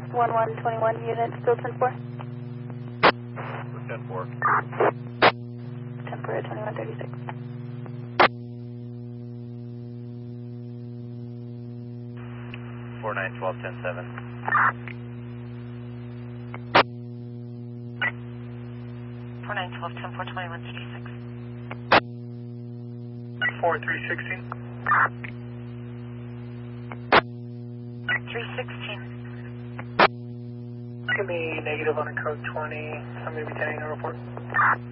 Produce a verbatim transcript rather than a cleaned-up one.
one one twenty-one unit, still ten four. ten four. ten four, twenty-one thirty-six. four nine twelve ten seven. four nine twelve ten four twenty-one thirty-six. four three sixteen. three sixteen. Give me negative on a code twenty. I'm going to be tanning a report.